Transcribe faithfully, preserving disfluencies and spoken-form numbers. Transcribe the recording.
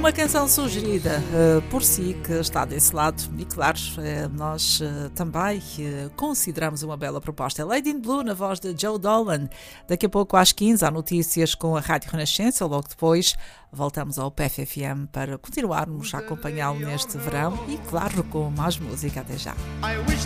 Uma canção sugerida uh, por si que está desse lado e claro, uh, nós uh, também uh, consideramos uma bela proposta. Lady in Blue na voz de Joe Dolan. Daqui a pouco às quinze há notícias com a Rádio Renascença, logo depois voltamos ao P F F M para continuarmos a acompanhá-lo neste verão e claro com mais música. Até já.